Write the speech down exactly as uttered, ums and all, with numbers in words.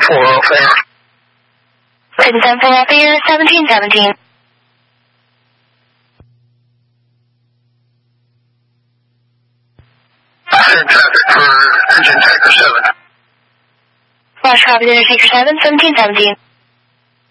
four fare. seven seven four fare, seventeen seventeen. Send traffic for engine tanker seven. Flash copy, Undertaker seven, seventeen seventeen.